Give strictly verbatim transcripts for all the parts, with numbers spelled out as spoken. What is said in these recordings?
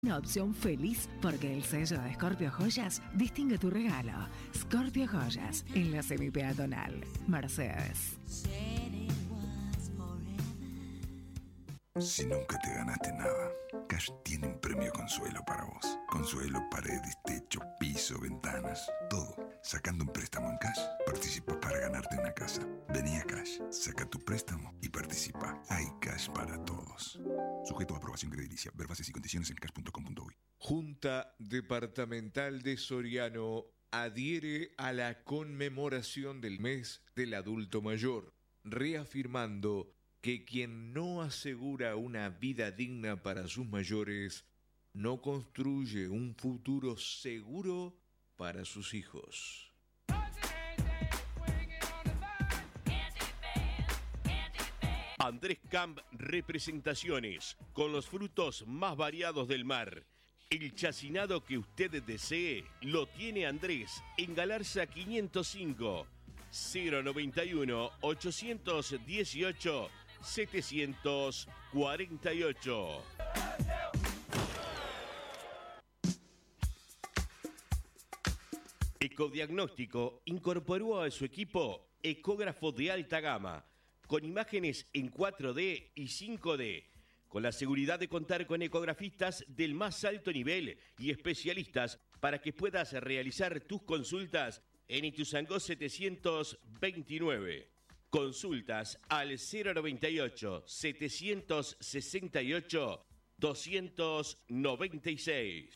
Una opción feliz porque el sello de Scorpio Joyas distingue tu regalo. Scorpio Joyas en la semipeatonal. Mercedes. Si nunca te ganaste nada, Cash tiene un premio Consuelo para vos. Consuelo, paredes, techo, piso, ventanas, todo. Sacando un préstamo en Cash, participas para ganarte una casa. Vení a Cash, saca tu préstamo y participa. Hay Cash para todos. Sujeto a aprobación crediticia. Ver bases y condiciones en cash punto com punto uy. Junta Departamental de Soriano adhiere a la conmemoración del mes del adulto mayor, reafirmando que quien no asegura una vida digna para sus mayores no construye un futuro seguro para sus hijos. Andrés Camp Representaciones, con los frutos más variados del mar. El chacinado que usted desee lo tiene Andrés en Galarza quinientos cinco, cero noventa y uno, ochocientos dieciocho, setecientos cuarenta y ocho. Ecodiagnóstico incorporó a su equipo ecógrafo de alta gama, con imágenes en cuatro D y cinco D, con la seguridad de contar con ecografistas del más alto nivel y especialistas para que puedas realizar tus consultas en Ituzaingó setecientos veintinueve. Consultas al cero noventa y ocho, setecientos sesenta y ocho, doscientos noventa y seis.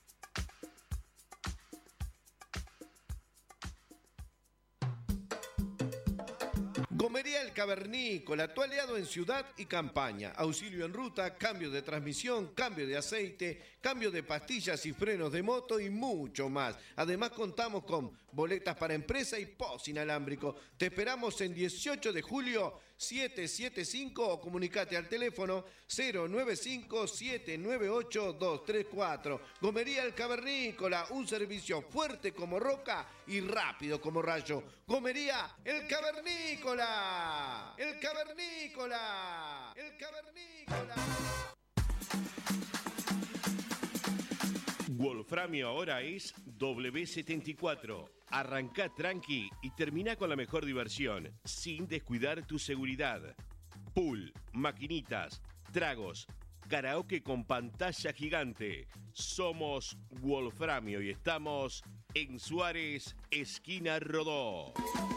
Gomería El Cavernícola, tu aliado en ciudad y campaña. Auxilio en ruta, cambio de transmisión, cambio de aceite, cambio de pastillas y frenos de moto y mucho más. Además contamos con boletas para empresa y post inalámbrico. Te esperamos en dieciocho de julio setecientos setenta y cinco o comunicate al teléfono cero nueve cinco, siete nueve ocho, dos tres cuatro. Gomería El Cavernícola, un servicio fuerte como roca y rápido como rayo. Gomería El Cavernícola. El Cavernícola. El Cavernícola. Wolframio ahora es W setenta y cuatro. Arrancá tranqui y termina con la mejor diversión, sin descuidar tu seguridad. Pool, maquinitas, tragos, karaoke con pantalla gigante. Somos Wolframio y estamos en Suárez, esquina Rodó.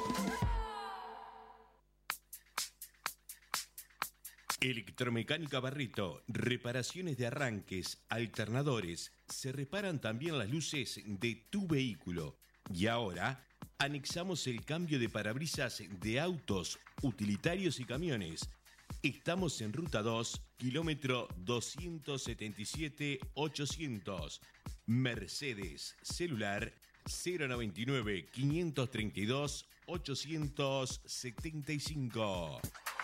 Electromecánica Barreto, reparaciones de arranques, alternadores, se reparan también las luces de tu vehículo. Y ahora, anexamos el cambio de parabrisas de autos, utilitarios y camiones. Estamos en Ruta dos, kilómetro doscientos setenta y siete, ochocientos. Mercedes, celular cero noventa y nueve, quinientos treinta y dos, ochocientos setenta y cinco.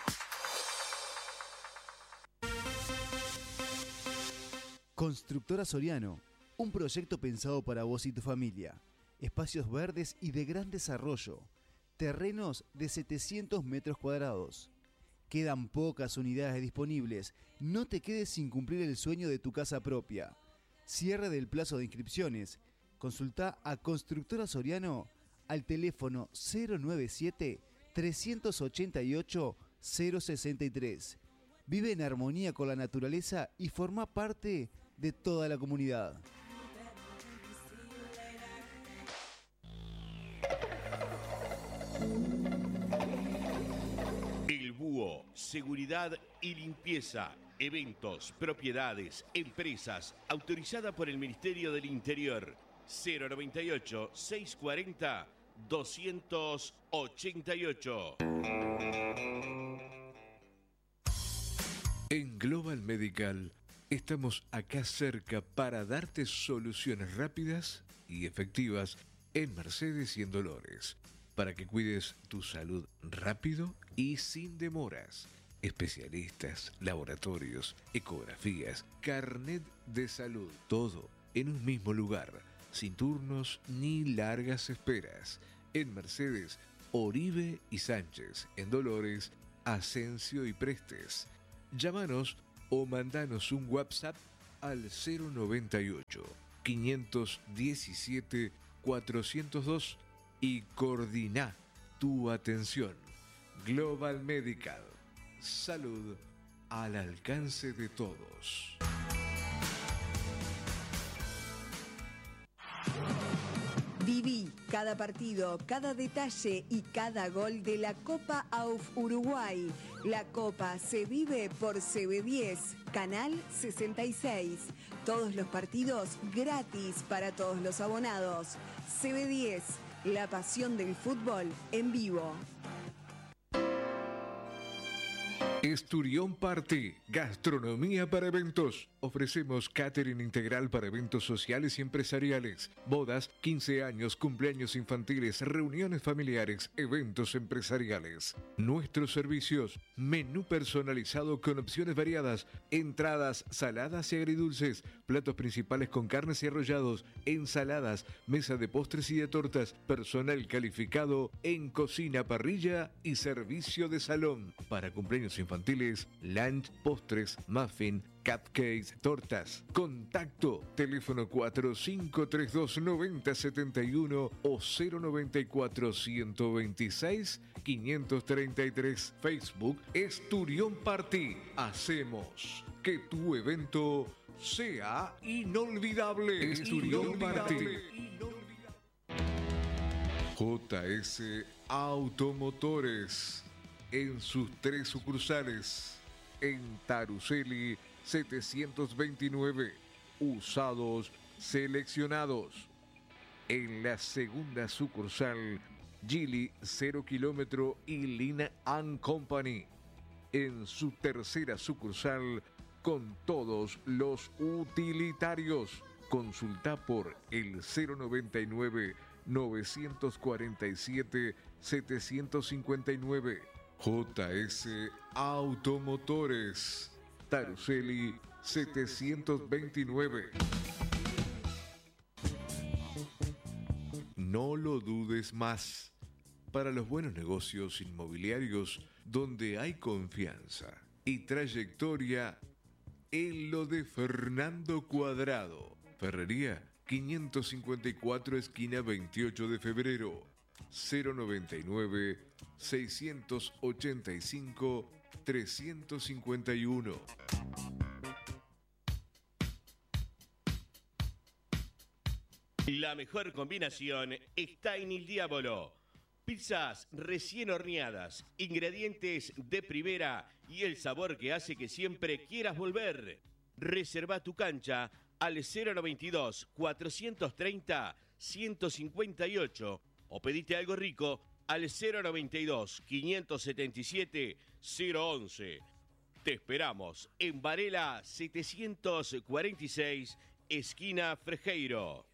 Constructora Soriano, un proyecto pensado para vos y tu familia. Espacios verdes y de gran desarrollo. Terrenos de setecientos metros cuadrados. Quedan pocas unidades disponibles. No te quedes sin cumplir el sueño de tu casa propia. Cierre del plazo de inscripciones. Consulta a Constructora Soriano al teléfono cero noventa y siete, trescientos ochenta y ocho, cero sesenta y tres. Vive en armonía con la naturaleza y forma parte de toda la comunidad. El Búho, seguridad y limpieza, eventos, propiedades, empresas, autorizada por el Ministerio del Interior. cero noventa y ocho, seiscientos cuarenta, doscientos ochenta y ocho. En Global Medical estamos acá cerca para darte soluciones rápidas y efectivas en Mercedes y en Dolores, para que cuides tu salud rápido y sin demoras. Especialistas, laboratorios, ecografías, carnet de salud, todo en un mismo lugar, sin turnos ni largas esperas. En Mercedes, Oribe y Sánchez, en Dolores, Asensio y Prestes. Llámanos o mandanos un WhatsApp al cero noventa y ocho, quinientos diecisiete, cuatrocientos dos y coordina tu atención. Global Medical. Salud al alcance de todos. Viví cada partido, cada detalle y cada gol de la Copa A U F Uruguay. La Copa se vive por C B diez, Canal sesenta y seis. Todos los partidos gratis para todos los abonados. C B diez, la pasión del fútbol en vivo. Esturión Party, gastronomía para eventos. Ofrecemos catering integral para eventos sociales y empresariales, bodas, quince años, cumpleaños infantiles, reuniones familiares, eventos empresariales. Nuestros servicios: menú personalizado con opciones variadas, entradas, saladas y agridulces, platos principales con carnes y arrollados, ensaladas, mesa de postres y de tortas, personal calificado en cocina, parrilla y servicio de salón. Para cumpleaños infantiles, lunch, postres, muffin, cupcakes, tortas. Contacto, teléfono cuatro cinco tres dos, nueve cero siete uno o cero noventa y cuatro, ciento veintiséis, quinientos treinta y tres. Facebook, Esturión Party. Hacemos que tu evento sea inolvidable. Esturión Party. J S Automotores, en sus tres sucursales, en Taruceli setecientos veintinueve, usados seleccionados. En la segunda sucursal, Gili cero kilómetro y Lina and Company. En su tercera sucursal, con todos los utilitarios. Consulta por el cero noventa y nueve, novecientos cuarenta y siete, setecientos cincuenta y nueve. J S Automotores, Taruceli setecientos veintinueve. No lo dudes más. Para los buenos negocios inmobiliarios donde hay confianza y trayectoria, en lo de Fernando Cuadrado. Ferrería quinientos cincuenta y cuatro, esquina veintiocho de febrero. cero noventa y nueve, seiscientos ochenta y cinco, trescientos cincuenta y uno. La mejor combinación está en El Diablo. Pizzas recién horneadas, ingredientes de primera y el sabor que hace que siempre quieras volver. Reserva tu cancha al cero noventa y dos, cuatrocientos treinta, ciento cincuenta y ocho o pedite algo rico al cero noventa y dos, quinientos setenta y siete, cero once. Te esperamos en Varela setecientos cuarenta y seis, esquina Frejeiro.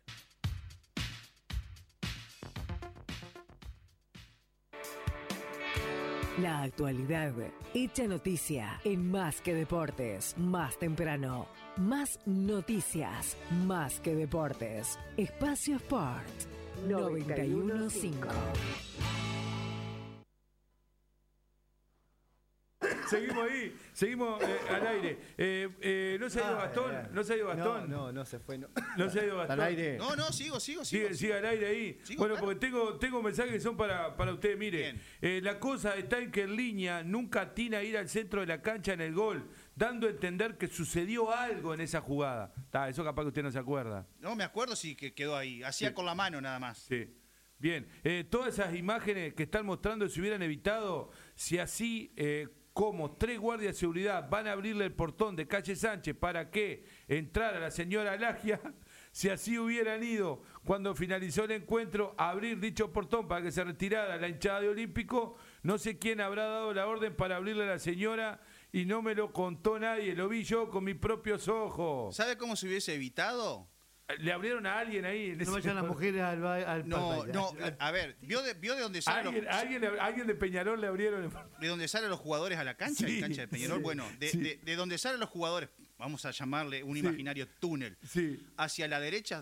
La actualidad hecha noticia en Más que Deportes, más temprano. Más noticias, más que deportes. Espacio Sport noventa y uno punto cinco. Seguimos ahí, seguimos eh, al aire. Eh, eh, ¿No se ha ido Gastón? ¿No se ha ido Gastón? No, no, no se fue. No, ¿No se ha ido Gastón? Al aire. No, no, sigo, sigo, sigo. Sigue, sigo. sigue al aire ahí. Sigo, bueno, claro. porque tengo, tengo mensajes que son para, para usted. Mire, eh, la cosa está en que en línea nunca atina a ir al centro de la cancha en el gol, dando a entender que sucedió algo en esa jugada. Ta, eso capaz que usted no se acuerda. No, me acuerdo, sí, que quedó ahí. Hacía Sí. con la mano nada más. Sí. Bien, eh, todas esas imágenes que están mostrando se hubieran evitado si así eh, como tres guardias de seguridad van a abrirle el portón de calle Sánchez para que entrara la señora Lagia, si así hubieran ido cuando finalizó el encuentro a abrir dicho portón para que se retirara la hinchada de Olímpico, no sé quién habrá dado la orden para abrirle a la señora y no me lo contó nadie, lo vi yo con mis propios ojos. ¿Sabe cómo se hubiese evitado? ¿Le abrieron a alguien ahí? En No ese- vayan las mujeres al, ba- al No, pantalla. no, a ver, ¿vio de, vio de dónde salen ¿Alguien, los, alguien, le- alguien de Peñarol le abrieron el... de dónde salen los jugadores a la cancha? Sí, en cancha de Peñarol. sí, bueno, de, sí. de, de donde salen los jugadores, vamos a llamarle un Sí. imaginario túnel, Sí. hacia la derecha, y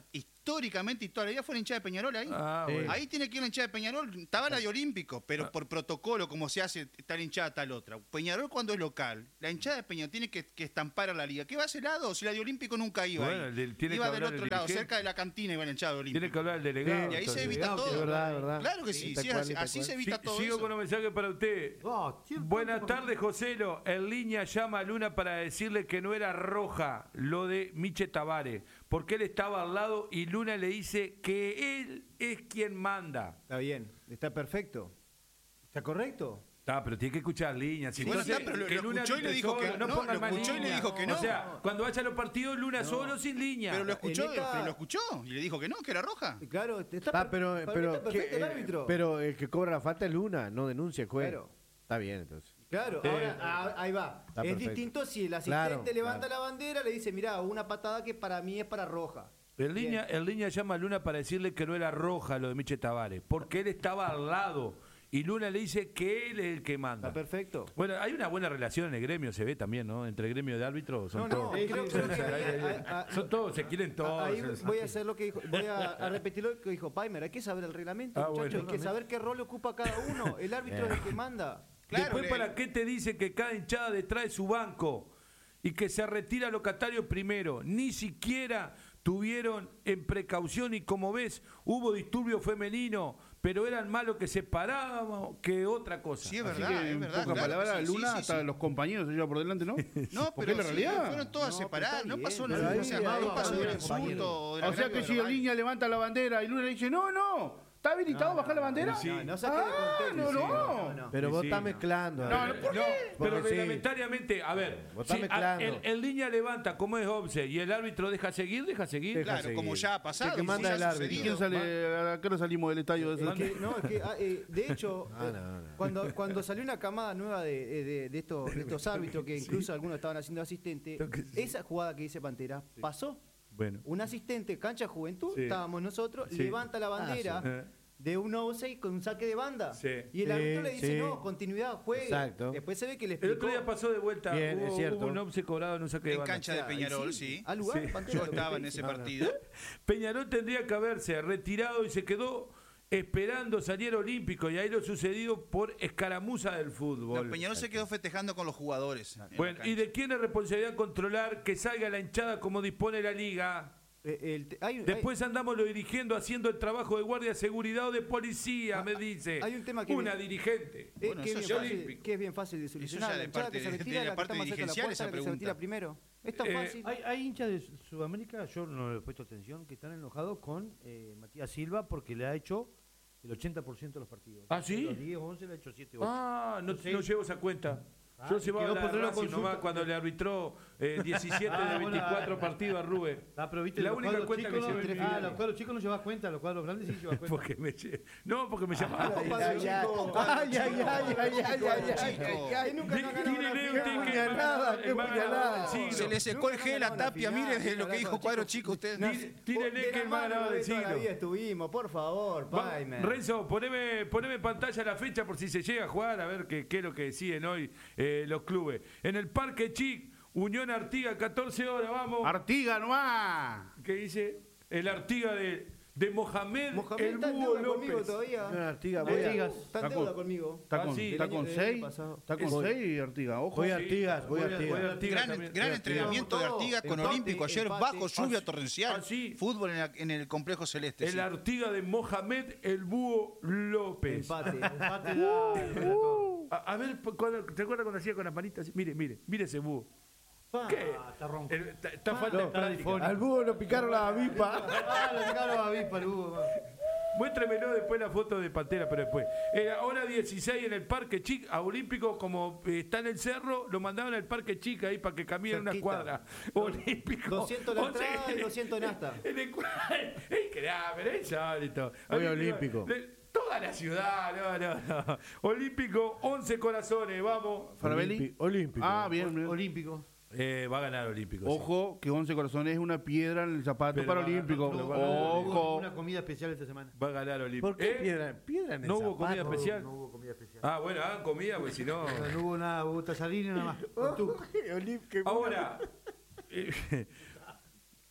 históricamente y toda la vida fue la hinchada de Peñarol ahí. Ah, Sí. bueno. Ahí tiene que ir la hinchada de Peñarol. Estaba la de Olímpico, pero por protocolo, como se hace tal hinchada, tal otra. Peñarol cuando es local, la hinchada de Peñarol tiene que, que estampar a la liga. ¿Qué va a ese lado? Si la de Olímpico nunca iba Bueno, ahí. le- tiene Iba que del hablar otro el lado, dirigente. cerca de la cantina iba la hinchada de Olímpico. Tiene que hablar el delegado. Y ahí se entonces. evita todo. Es verdad, es verdad. Claro que sí, Tal sí, cual, así, tal así cual. se evita Sí, todo sigo eso. con los mensajes para usted. Oh, cierto. Buenas tardes, Joselo. En línea llama a Luna para decirle que no era roja lo de Miche Tabárez, porque él estaba al lado y Luna le dice que él es quien manda. Está bien, está perfecto. ¿Está correcto? Ah, pero tiene que escuchar líneas. Y bueno, Entonces, está, pero lo- que lo Luna escuchó y le dice dijo que solo, no, pongan lo más escuchó y le líneas. dijo que no. O sea, cuando vaya a los partidos, Luna solo sin línea. Pero lo escuchó, En esta- pero lo escuchó y le dijo que no, que era roja. Claro, está, Ah, pero, para mí pero, está perfecto ¿qué, el eh, árbitro. pero el que cobra la falta es Luna, no denuncia el juez. Claro. Está bien, entonces. Claro, Sí. ahora ah, ahí va. Está es perfecto. distinto si el asistente Claro, levanta claro. la bandera, le dice, mirá, una patada que para mí es para roja. En Bien. línea, en línea llama a Luna para decirle que no era roja lo de Miche Tabárez, porque él estaba al lado y Luna le dice que él es el que manda. Está perfecto. Bueno, hay una buena relación en el gremio, se ve también, ¿no? Entre el gremio de árbitros son No, no, todos. creo, creo que ahí, ahí- ahí- Son todos, se quieren todos. ahí voy a hacer lo que dijo, voy a, a repetir lo que dijo Paimer. Hay que saber el reglamento, Ah, muchachos, bueno. hay que saber qué rol ocupa cada uno. El árbitro es el que manda. Claro, Después, le- ¿para qué te dice que cada hinchada detrás de su banco y que se retira locatario primero? Ni siquiera tuvieron en precaución y como ves, hubo disturbio femenino, pero eran más lo que se paraban que otra cosa. Sí, es Así verdad, que, es en verdad. pocas claro que palabras, sí, sí, Luna, sí, hasta sí. los compañeros se lleva por delante, ¿no? No, Porque pero es la sí, realidad. fueron todas No, pero separadas. está No bien, pasó pero nada, ahí o sea, se va, no pasó va, el va, insulto. del O sea que agravio si verbal. Línea levanta la bandera y Luna le dice, no, no, ¿está habilitado bajar la bandera? No, no saque de Ah, contexto. no, Sí, no. no. Pero Sí, vos sí, estás no. mezclando. No, eh. no, ¿por No, pero Porque sí. reglamentariamente, a ver, Vos estás si a- mezclando. el, el línea levanta como es Obse y el árbitro deja seguir, deja seguir. Deja Claro, seguir. como ya ha pasado. Que y manda ya el ha árbitro. ¿Y sucedido. quién sale? ¿A qué hora salimos del estadio? de Es ese? que, no, es que, ah, eh, de hecho, Ah, eh, no, no. Cuando, cuando salió una camada nueva de, de- de- de estos, de estos árbitros, que incluso algunos estaban haciendo asistente, Creo que sí. esa jugada que dice Pantera pasó. Bueno. Un asistente, cancha juventud, Sí. estábamos nosotros, Sí. levanta la bandera sí. Eh. de un offside con un saque de banda. Sí. Y el Sí, árbitro le dice, sí. no, continuidad, juegue. Exacto. Después se ve que le El explicó. otro día pasó de vuelta, Bien, hubo, es cierto. hubo un Obse cobrado en un saque de En banda. cancha de O sea, Peñarol, y sí. Al lugar, Sí. Pantera, Yo lo que estaba te en dice. ese partido. Peñarol tendría que haberse retirado y se quedó esperando salir olímpico y ahí lo sucedido por escaramuza del fútbol. No, Peñarol se quedó festejando con los jugadores. en la Bueno, cancha. ¿y de quién es responsabilidad controlar que salga la hinchada como dispone la liga? Eh, el- hay un- Después andamos los dirigiendo haciendo el trabajo de guardia de seguridad o de policía, Ah, me dice. hay un tema que Una me- dirigente. Eh, Bueno, que, es eso bien ya fácil, olímpico. que es bien fácil de solucionar. ya La de hinchada parte que se de- retira de la la que parte está más cerca de la dirigencial puerta, esa la que se pregunta. retira primero. Es tan Eh, fácil. Hay, hay hinchas de Sudamérica, yo no le he puesto atención, que están enojados con eh, Matías Silva porque le ha hecho el ochenta por ciento de los partidos. ¿Ah, sí? De los diez, once le ha hecho siete, ocho. Ah, no, Sí. no llevo esa cuenta. Ah, Yo y llevaba quedó la por de una Racing consulta. nomás cuando le arbitró eh, diecisiete Ah, de bueno, veinticuatro ah, partidos a Rubén. Ah, pero viste, La los única cuadros cuenta que chicos se no- ve en mi Ah, vida. los cuadros chicos no llevas cuenta, los cuadros grandes sí llevas cuenta. Porque me lle- no, porque me llamaban. Ay, Ay, ay, ay, ay, ay, ay, ay, ay, ay, ay. nunca no ganaba Tírele una usted final. que Qué es puñalada, el qué más ganador puñalada. del siglo. Se le secó el Nunca gel a ganó una Tapia, final, mire de lo nunca que dijo ganó, Cuadro chicos. Chico usted. No, Tire- Tírele de que la es más mano ganador del de toda la siglo. vida estuvimos, por favor, Va- Paimer. Renzo, poneme, poneme en pantalla la fecha por si se llega a jugar, a ver qué, qué es lo que deciden hoy eh, los clubes. En el Parque Chic, Unión Artiga, catorce horas, vamos. Artiga nomás. ¿Qué dice? El Artiga de, de Mohamed, Mohamed el está en Búho deuda conmigo López. todavía. No, Artiga, Eh, voy a- Artigas. Está en Está deuda con- conmigo. Está Ah, con, sí, está el con año- el año seis. pasado. Está con Eso. seis, Artiga. Ojo. Voy a Sí. Artigas, voy a Voy a- voy a Artigas. Artigas Gran, también. gran Voy a entrenamiento de Artigas. Artigas con Empate, Olímpico ayer empate. bajo lluvia Ah, torrencial. ah, sí. Fútbol en, la- en el complejo celeste. El sí. Artiga de Mohamed, el Búho López. Empate. Empate da el relator. A, a ver, cuando- ¿te acuerdas cuando hacía con las manitas? Mire, mire, mire ese búho. Ah, ¿Qué? está ronco. Eh, Está, está falta de está práctica. difónico. Al búho lo picaron la avispa. Ah, lo sacaron a avispa el Hugo. man. Muéstremelo después la foto de Pantera, pero después. Eh, hora dieciséis en el Parque Chic, a Olímpico, como eh, está en el cerro, lo mandaban al Parque Chic ahí para que caminen una Cerquita. cuadra. Olímpico. doscientos la once- entrada y doscientos en asta. En el cual- es que nada, pero es insólito. Hoy Olímpico. de- Toda la ciudad, no, no, no. Olímpico, once corazones, vamos. Farabelli. Olímpi- Olímpico. Ah, bien, bien. Olímpico. Eh, va a ganar Olímpico. sí. Ojo, que once corazones es una piedra en el zapato Pero para va- Olímpico. no, no, Ojo. Una comida especial esta semana. Va a ganar Olímpico. ¿Por qué ¿Eh? piedra, piedra en el ¿No hubo comida zapato? especial? No hubo comida especial. Ah, bueno, hagan comida, porque si no. No, no hubo nada, hubo tallarines nada más. Con tú. Olímpico. Ahora, eh,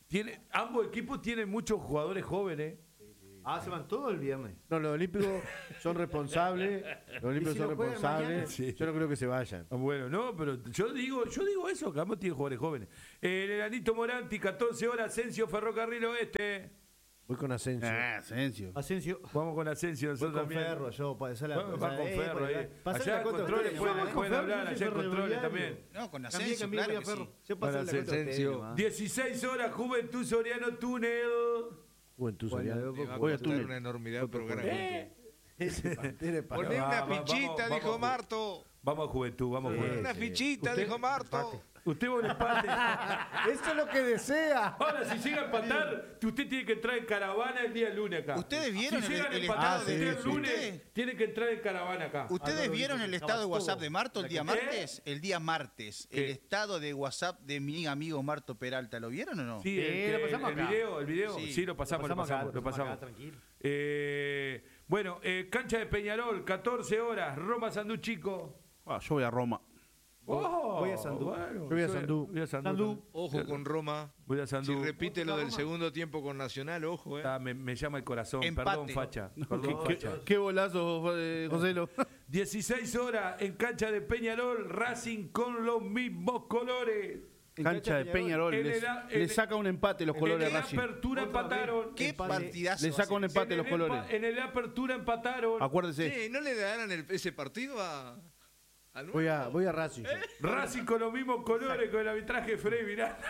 Tiene, ambos equipos tienen muchos jugadores jóvenes. Ah, se van todo el viernes. No, los olímpicos son responsables. Los olímpicos si son no juegan responsables. mañana? Sí. Yo no creo que se vayan. Bueno, no, pero yo digo, yo digo eso, que ambos tienen jugadores jóvenes. El Enanito Moranti, catorce horas, Asensio, Ferrocarril Oeste. Voy con Asensio. Ah, Asensio. Asensio. Vamos con Asensio Voy nosotros con también. Ferro, yo, para hacer la Bueno, va con eh, Ferro para- ahí. pasar Allá la en contra controles ustedes. pueden, Yo voy con pueden Ferro, hablar, yo soy allá en controles ferroviario. también. No, con Cambié, Asensio, cambié, claro voy a que Ferro. sí. Yo paso Para la contra Asensio. ustedes nomás. dieciséis horas, Juventud Soriano Túnel. Juventud Bueno, Soriano. yo voy Va a Voy a costar túnel. una enormidad el programa. ¿Eh? Ese Pantera es para- Poné Va, una va, fichita, vamos, dijo vamos. Marto. Vamos a Juventud, vamos a Sí. Juventud. Una fichita, Usted- dijo Marto. Usted va a un empate. Eso es lo que desea. Ahora, si llega a empatar, usted tiene que entrar en caravana el día lunes acá. ¿Ustedes vieron si el- llegan a el empatar estado usted de- el lunes, ¿Ustedes? tiene que entrar en caravana acá. ¿Ustedes vieron el estado de WhatsApp de Marto el día ¿Eh? martes? El día martes. El ¿Qué? estado de WhatsApp de mi amigo Marto Peralta. ¿Lo vieron o no? Sí, Sí, el, que- lo pasamos el acá. video, el video, sí, Sí. lo pasamos, lo Lo pasamos pasamos, acá, lo lo pasamos pasamos. acá, tranquilo. Eh, bueno, eh, cancha de Peñarol, catorce horas, Roma Sandú Chico. Ah, yo voy a Roma. Oh, voy a Sandú. bueno, Yo voy a Sandú. Voy a Sandú. Sandú. Ojo con Roma. Voy a Sandú. Si repite lo del segundo tiempo con Nacional, ojo, eh. Ah, me, me llama el corazón, Empate. perdón, facha. Perdón, ¿Qué, facha. qué golazo, eh, Joselo. dieciséis horas en cancha de Peñarol, Racing con los mismos colores. Cancha de Peñarol. En Le, el- en le el- saca un empate los colores en a la Racing. apertura Otra empataron. ¿Qué Empate. partidazo? Le saca un empate en los el colores. empa- En la apertura empataron. Acuérdese. Sí, ¿no le darán el- ese partido a, a Nuevo? Voy a, voy a Racing. yo. Racing con los mismos colores, con el arbitraje de Frey, mirá.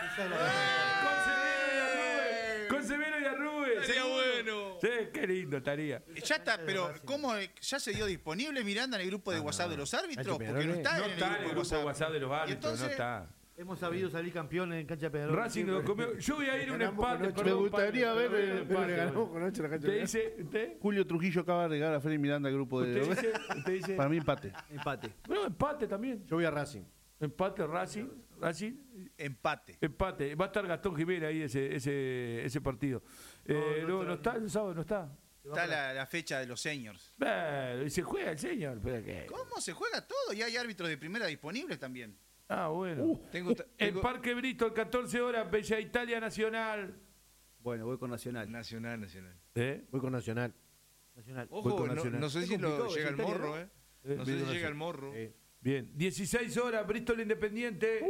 Con Severo y Arrube. Estaría segundo. bueno. Sí, qué lindo estaría. Ya está, pero ¿cómo ya se dio disponible Miranda en el grupo de WhatsApp de los árbitros? Nacho Porque no Peñarol está No en el está en grupo el de grupo de WhatsApp. WhatsApp de los árbitros, entonces- no está. Hemos sabido salir campeones en cancha de Peñarol. Racing lo comió. Yo voy a ir a un Ganamos con empate. ocho. perdón, Me gustaría padre, ver, pero pero, un pero le empate, ganamos bueno. con ocho la cancha. ¿Usted dice? ¿Usted? Julio Trujillo acaba de regalar a Freddy Miranda al grupo de. ¿Usted dice? ¿Usted dice? Para mí empate. Empate. Bueno, empate también. Yo voy a Racing. Empate Racing. Racing. Empate. Empate. Va a estar Gastón Jiménez ahí ese, ese, ese partido. Eh, no, no está el sábado, no está. Está la, la fecha de los seniors. Bueno, y se juega el señor. Pero ¿qué? ¿Cómo se juega todo? Y hay árbitros de primera disponibles también. Ah, bueno. Uh, Tengo, ta- En tengo- Parque Brito, catorce horas, Bella Italia Nacional. Bueno, voy con Nacional. Nacional, Nacional. ¿Eh? Voy con Nacional. Nacional. Voy Ojo, con no, Nacional. no sé Es si lo complicado, llega el Italia, morro, ¿no? eh. Eh, No sé Brito si llega Nacional. el morro. Eh, Bien. dieciséis horas, Bristol Independiente.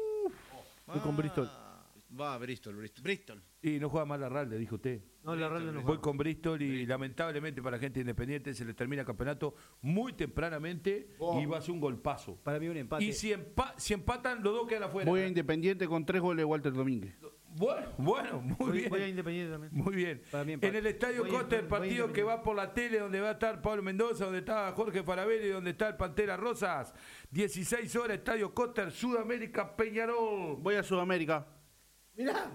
Voy con Bristol. Va, Bristol, Bristol. Bristol. Y no juega mal la Ralde, dijo usted. No, la radio no Voy juega. con Bristol y lamentablemente para la gente independiente se les termina el campeonato muy tempranamente y va a ser un golpazo. Para mí un empate. Y si, empa- si empatan, los dos quedan afuera. Voy a Independiente con tres goles de Walter Domínguez. Bueno, bueno, muy Voy, bien. voy a Independiente también. Muy bien. Para mí empate. En el Estadio Voy a- Costa, el voy a partido que Independiente. va por la tele, donde va a estar Pablo Mendoza, donde está Jorge Farabelli, donde está el Pantera Rosas. dieciséis horas, Estadio Costa, Sudamérica, Peñarol. Voy a Sudamérica. Mirá.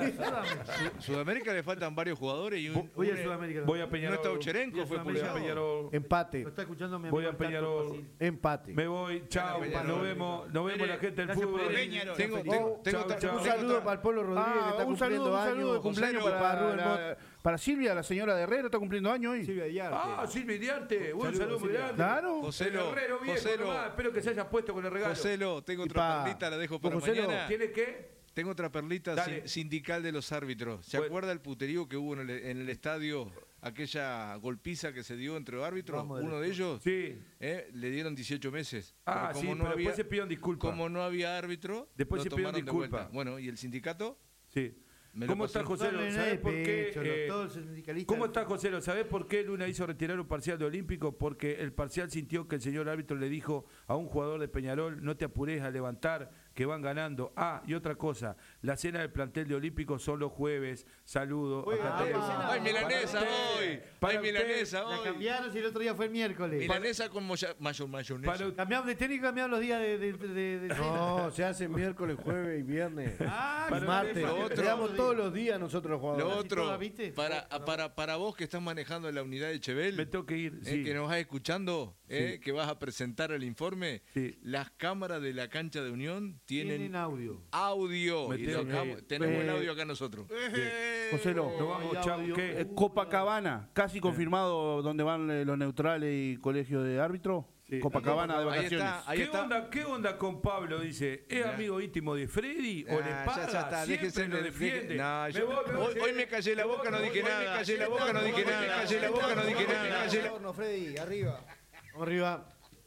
Sudamérica le faltan varios jugadores y un, Voy un- a Sudamérica. Voy a no Peñarol. está Ucherenko, Voy a fue Voy a Sudamérica. pulsado. Peñarol. Empate. Lo está escuchando mi amigo. Voy a el Tato Peñarol. Facil. Empate. Me voy, chao, Peñarol. nos vemos, nos vemos la gente del Gracias por fútbol. venir. Peñarol. Tengo, Feliz. tengo, tengo Chao, otra- chao. Un tengo saludo otra- para el Polo Rodríguez, que Ah, está un saludo, cumpliendo un saludo de años. cumpleaños Joselo, para Rubén la- Mott. para Silvia, la señora de Herrero, está cumpliendo años hoy. Silvia Diarte. Ah, Silvia Diarte. Un Saludos, saludo muy Silvia. grande. Claro. Joselo, El Herrero viejo Joselo, nomás. Espero que se haya puesto con el regalo. Joselo, tengo Y otra pa- perlita, la dejo ¿Vos, para Joselo? mañana. ¿Tiene qué? Tengo otra perlita Dale. sin- sindical de los árbitros. ¿Se Bueno. acuerda el puterío que hubo en el, en el estadio? Aquella golpiza que se dio entre árbitros. Vamos de Uno de ellos Sí. eh, le dieron dieciocho meses. Ah, Pero sí, como no pero había- después se pidieron disculpas. Como no había árbitro, Después lo se pidieron tomaron de disculpas. vuelta. Bueno, ¿y el sindicato? Sí. Me lo ¿Cómo pasó. está José? No, no, no, ¿Sabés por qué? pecho, eh, todos los sindicalistas- ¿Cómo está José? ¿Sabés por qué Luna hizo retirar un parcial de Olímpico? Porque el parcial sintió que el señor árbitro le dijo a un jugador de Peñarol, no te apures a levantar, que van ganando. Ah, y otra cosa, la cena del plantel de Olímpico son los jueves. Saludo. Oye, Acá ah, tenés. ah, ¡Ay, milanesa Para usted, hoy! para ¡Ay, usted. milanesa La hoy! cambiaron si el otro día fue el miércoles. Milanesa con moya- mayo- mayonesa. Para- Cambiamos de técnico, cambiamos los días de, de, de, de No, se hace miércoles, jueves y viernes. Ah, y para martes. lo otro- Quedamos todos los días nosotros los Lo jugadores. Así otro, toda, ¿viste? para, para, para vos que estás manejando la unidad de Chevel, Me tengo que ir, eh, sí. que nos vas escuchando, eh, que vas a presentar el informe, Sí. las cámaras de la cancha de Unión tienen, Tienen audio. audio. Me Y tengo lo que acabo- ir. tenemos el Eh, audio acá nosotros. Joselo, Nos vamos, Ay, chau, audio. ¿qué? eh, Copacabana, casi confirmado donde van eh, los neutrales y colegios de árbitros. Copacabana de Ahí vacaciones. está, ahí ¿Qué, está. onda, ¿Qué onda con Pablo? Dice, ¿es Mirá. amigo íntimo de Freddy o Ah, le ya, paga? ya está, Siempre déjense lo de- defiende. de- no, Me yo- voy, me voy, hoy- hoy me callé la boca, no dije Hoy me nada. callé la boca, no dije nada. Me callé la boca, no dije nada. Me callé la- No, Freddy, arriba. Vamos arriba.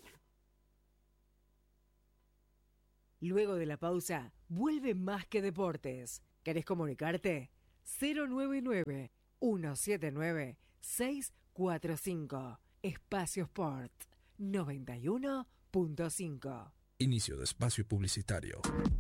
Luego de la pausa, vuelve Más que Deportes. ¿Querés comunicarte? cero nueve nueve, uno siete nueve, seis cuatro cinco. Espacio Sport noventa y uno punto cinco. Inicio de espacio publicitario.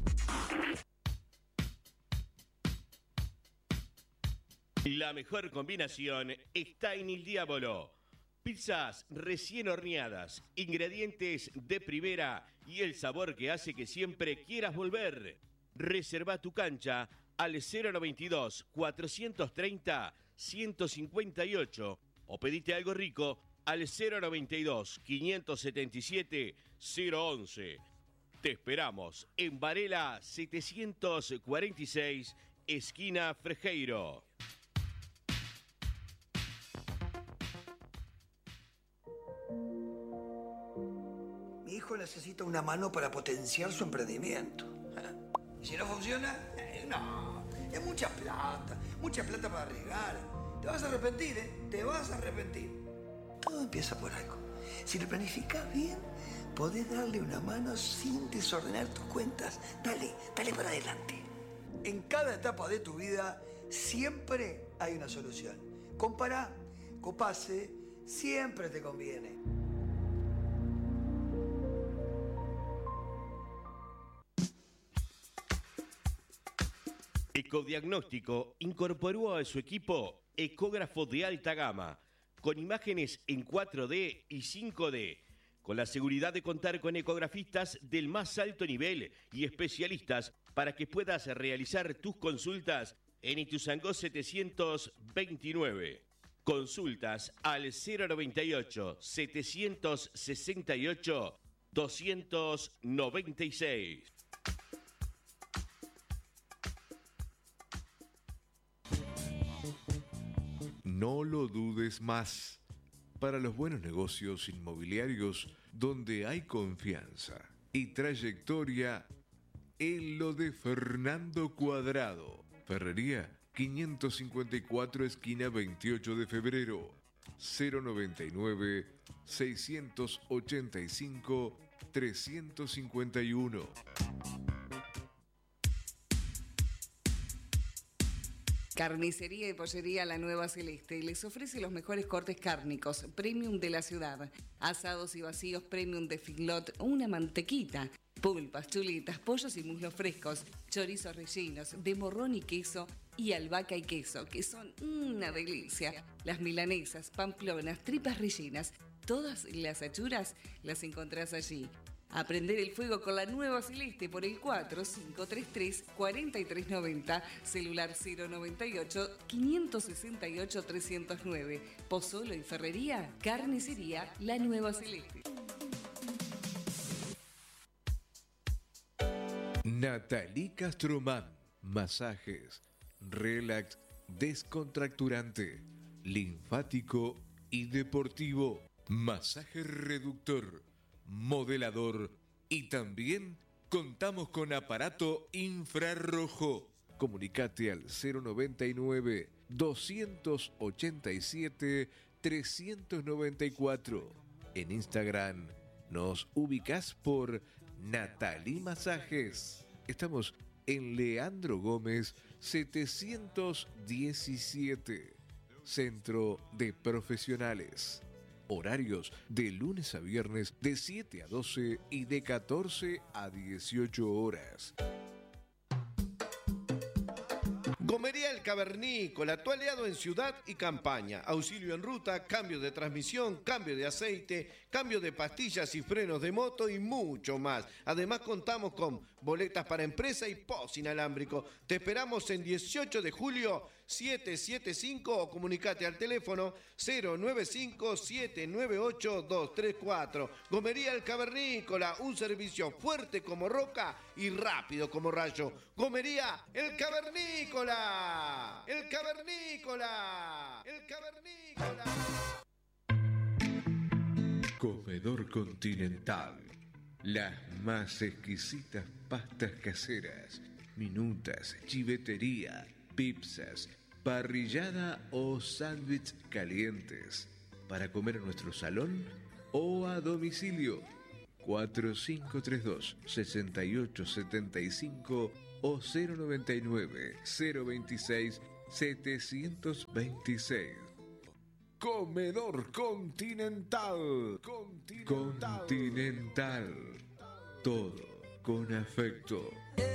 La mejor combinación está en El Diablo. Pizzas recién horneadas, ingredientes de primera y el sabor que hace que siempre quieras volver. Reserva tu cancha al cero noventa y dos, cuatrocientos treinta, ciento cincuenta y ocho o pedite algo rico al cero noventa y dos, quinientos setenta y siete, cero once. Te esperamos en Varela setecientos cuarenta y seis, esquina Frejeiro. Mi hijo necesita una mano para potenciar su emprendimiento. ¿Y si no funciona? Eh, no, es mucha plata, mucha plata para arriesgar. Te vas a arrepentir, ¿eh? Te vas a arrepentir. Todo empieza por algo. Si lo planificas bien, podés darle una mano sin desordenar tus cuentas. Dale, dale para adelante. En cada etapa de tu vida siempre hay una solución. Compará, Copase, siempre te conviene. Ecodiagnóstico incorporó a su equipo ecógrafo de alta gama, con imágenes en cuatro D y cinco D, con la seguridad de contar con ecografistas del más alto nivel y especialistas para que puedas realizar tus consultas en Ituzaingó setecientos veintinueve. Consultas al cero noventa y ocho, setecientos sesenta y ocho, doscientos noventa y seis. No lo dudes más. Para los buenos negocios inmobiliarios donde hay confianza y trayectoria, en lo de Fernando Cuadrado. Ferrería quinientos cincuenta y cuatro, esquina veintiocho de febrero. cero noventa y nueve, seiscientos ochenta y cinco, trescientos cincuenta y uno. Carnicería y Pollería La Nueva Celeste les ofrece los mejores cortes cárnicos premium de la ciudad, asados y vacíos premium de Figlot, una mantequita, pulpas, chuletas, pollos y muslos frescos, chorizos rellenos de morrón y queso y albahaca y queso, que son una delicia. Las milanesas, pamplonas, tripas rellenas, todas las achuras las encontrás allí. Aprender el fuego con La Nueva Celeste por el cuatro cinco tres tres, cuatro tres nueve cero, celular cero noventa y ocho, quinientos sesenta y ocho, trescientos nueve. Pozzolo y Ferrería, Carnicería La Nueva Celeste. Natalie Castromán, masajes, relax, descontracturante, linfático y deportivo, masaje reductor, modelador y también contamos con aparato infrarrojo. Comunicate al cero noventa y nueve, doscientos ochenta y siete, trescientos noventa y cuatro. En Instagram nos ubicás por Natalie Masajes. Estamos en Leandro Gómez setecientos diecisiete, Centro de Profesionales. Horarios de lunes a viernes de siete a doce y de catorce a dieciocho horas. Gomería El Cavernícola, tu aliado en ciudad y campaña. Auxilio en ruta, cambio de transmisión, cambio de aceite, cambio de pastillas y frenos de moto y mucho más. Además contamos con boletas para empresa y post inalámbrico. Te esperamos en dieciocho de julio, siete siete cinco o comunicate al teléfono cero nueve cinco, siete nueve ocho, dos tres cuatro. Gomería El Cavernícola, un servicio fuerte como roca y rápido como rayo. Gomería El Cavernícola. El Cavernícola. El Cavernícola. Comedor Continental. Las más exquisitas pastas caseras, minutas, chivetería, pizzas, parrillada o sándwich calientes. Para comer en nuestro salón o a domicilio. cuatro cinco tres dos, seis ocho siete cinco o cero nueve nueve, cero veintiséis, setecientos veintiséis. Comedor Continental. Continental. Continental. Todo con afecto.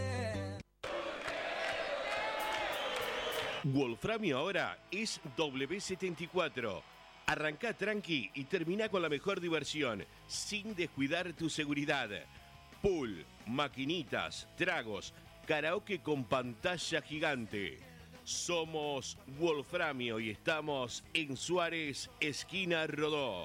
Wolframio ahora es W setenta y cuatro. Arrancá tranqui y termina con la mejor diversión, sin descuidar tu seguridad. Pool, maquinitas, tragos, karaoke con pantalla gigante. Somos Wolframio y estamos en Suárez, esquina Rodó.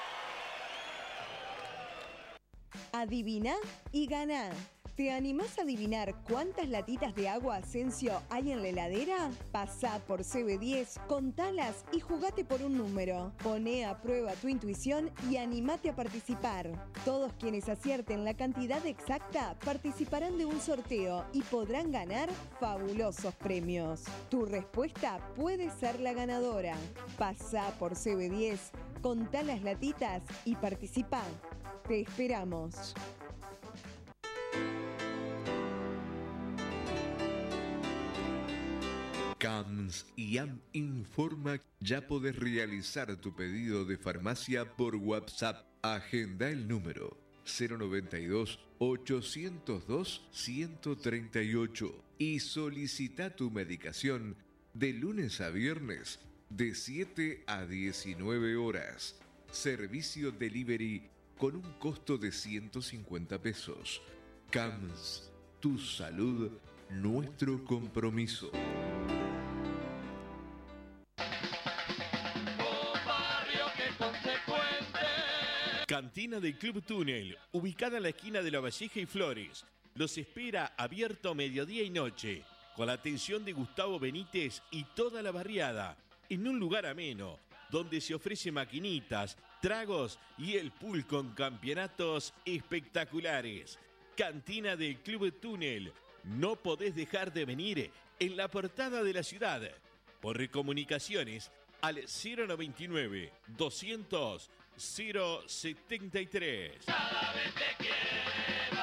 Adivina y ganá. ¿Te animás a adivinar cuántas latitas de agua Asensio hay en la heladera? Pasá por C B diez, contalas y jugate por un número. Poné a prueba tu intuición y animate a participar. Todos quienes acierten la cantidad exacta participarán de un sorteo y podrán ganar fabulosos premios. Tu respuesta puede ser la ganadora. Pasá por C B diez, contá las latitas y participá. Te esperamos. C A M S I A M informa, ya podés realizar tu pedido de farmacia por WhatsApp. Agenda el número cero noventa y dos, ochocientos dos, ciento treinta y ocho y solicita tu medicación de lunes a viernes de siete a diecinueve horas. Servicio delivery con un costo de ciento cincuenta pesos. C A M S, tu salud, nuestro compromiso. Cantina del Club Túnel, ubicada en la esquina de La Valleja y Flores. Los espera abierto mediodía y noche, con la atención de Gustavo Benítez y toda la barriada, en un lugar ameno, donde se ofrece maquinitas, tragos y el pool con campeonatos espectaculares. Cantina del Club Túnel, no podés dejar de venir en la portada de la ciudad. Por recomunicaciones al cero noventa y nueve, doscientos, cero setenta y tres. Cada vez te quiero.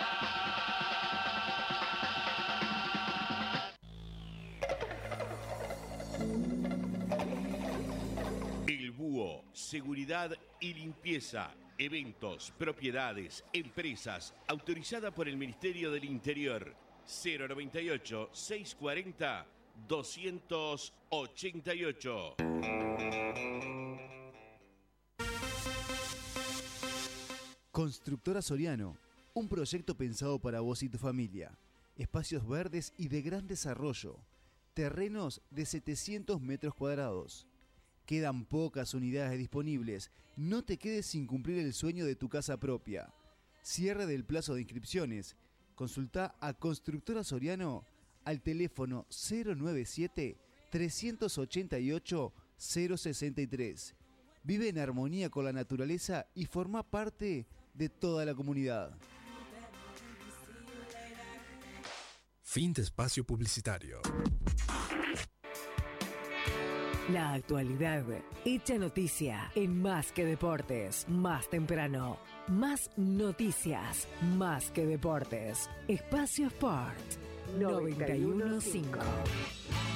El Búho, seguridad y limpieza, eventos, propiedades, empresas, autorizada por el Ministerio del Interior. cero noventa y ocho, seiscientos cuarenta, doscientos ochenta y ocho. Constructora Soriano, un proyecto pensado para vos y tu familia. Espacios verdes y de gran desarrollo. Terrenos de setecientos metros cuadrados. Quedan pocas unidades disponibles. No te quedes sin cumplir el sueño de tu casa propia. Cierre del plazo de inscripciones. Consulta a Constructora Soriano al teléfono cero noventa y siete, trescientos ochenta y ocho, cero sesenta y tres. Vive en armonía con la naturaleza y forma parte de toda la comunidad. Fin de espacio publicitario. La actualidad hecha noticia en Más que Deportes, más temprano. Más noticias, más que deportes. Espacio Sport noventa y uno punto cinco.